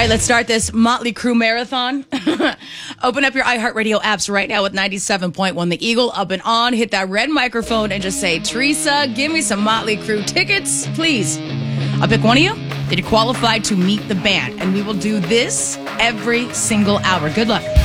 right, let's start this Motley Crue marathon. Open up your iHeartRadio apps right now with 97.1 The Eagle up and on. Hit that red microphone and just say, Teresa, give me some Motley Crue tickets, please. I'll pick one of you that you're qualified to meet the band, and we will do this every single hour. Good luck.